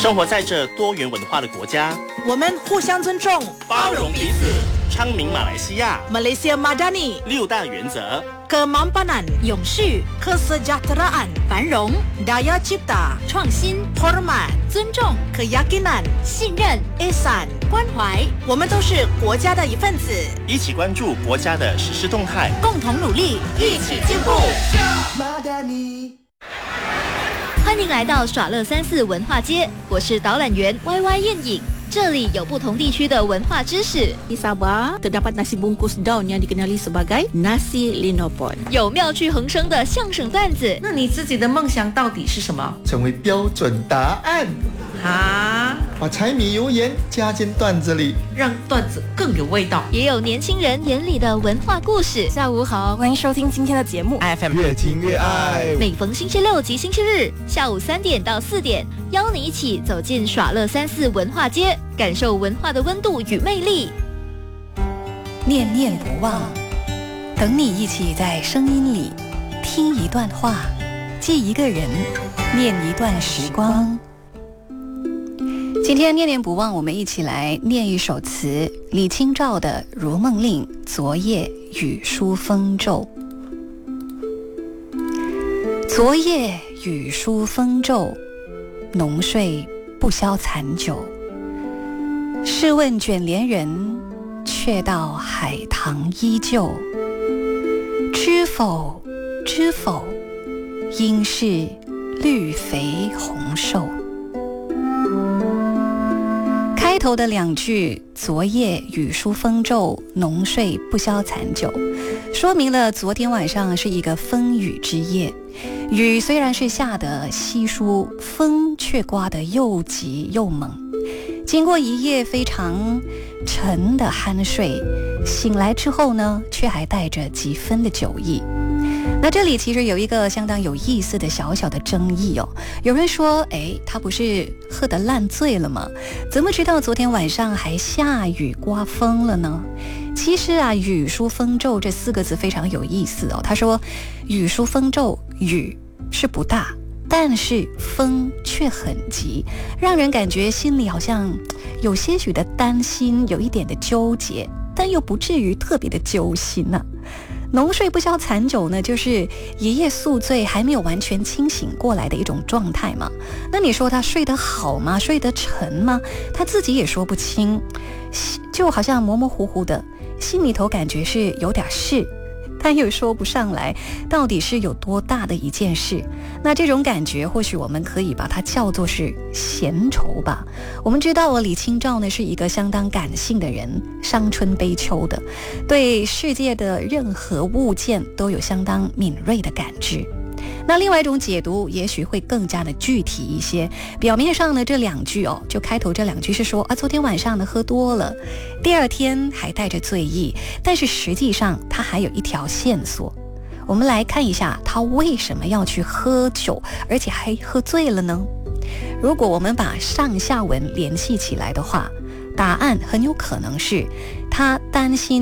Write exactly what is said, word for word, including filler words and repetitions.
生活在这多元文化的国家， 我们互相尊重， 包容彼此，昌明马来西亚 Malaysia Madani 六大原则 ：kemampanan、 永续、 kesejahteraan、 繁荣、 daya cipta、 创新、 hormat、 尊重、 keyakinan、 信任、 ihsan、 关怀。 我们都是国家的一份子， 一起关注国家的实施动态， 共同努力， 一起进步。 欢迎来到耍乐三四文化街，我是导览员 Y Y 燕影。这里有不同地区的文化知识。 Di Sabah terdapat nasi bungkus daun yang dikenali sebagai nasi linopon。 有妙趣横生的相声段子。 那你自己的梦想到底是什么？ 成为标准答案。 啊， 把柴米油盐加进段子里， 让段子更有味道。 也有年轻人眼里的文化故事。 下午好，欢迎收听今天的节目 F M 越听越爱。 每逢星期六及星期日下午三点到四点，邀你一起走进耍乐三四文化街，感受文化的温度与魅力。 念念不忘，等你一起在声音里听一段话，记一个人，念一段时光。今天念念不忘，我们一起来念一首词，李清照的《如梦令·昨夜雨疏风骤》。昨夜雨疏风骤，浓睡不消残酒。试问卷帘人，却道海棠依旧。知否知否，应是绿肥红瘦。开头的两句昨夜雨疏风骤，浓睡不消残酒，说明了昨天晚上是一个风雨之夜。雨虽然是下得稀疏，风却刮得又急又猛。经过一夜非常沉的酣睡，醒来之后呢，却还带着几分的酒意。那这里其实有一个相当有意思的小小的争议哦。有人说，哎，他不是喝得烂醉了吗？怎么知道昨天晚上还下雨刮风了呢？其实啊，雨疏风骤这四个字非常有意思哦。他说，雨疏风骤，雨是不大，但是风却很急，让人感觉心里好像有些许的担心，有一点的纠结，但又不至于特别的揪心呢、啊。浓睡不消残酒呢，就是一夜宿醉还没有完全清醒过来的一种状态嘛。那你说他睡得好吗？睡得沉吗？他自己也说不清，就好像模模糊糊的，心里头感觉是有点事，但又说不上来到底是有多大的一件事。那这种感觉或许我们可以把它叫做是闲愁吧。我们知道啊，李清照呢是一个相当感性的人，伤春悲秋的，对世界的任何物件都有相当敏锐的感知。那另外一种解读也许会更加的具体一些。表面上呢，这两句哦，就开头这两句是说啊，昨天晚上呢喝多了，第二天还带着醉意，但是实际上它还有一条线索。我们来看一下他为什么要去喝酒，而且还喝醉了呢？如果我们把上下文联系起来的话，答案很有可能是他担心